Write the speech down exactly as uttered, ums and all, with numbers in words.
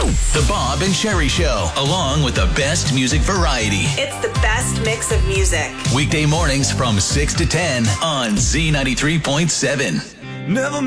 The Bob and Sherry Show, along with the best music variety. It's the best mix of music. Weekday mornings from six to ten on Z ninety-three point seven. Never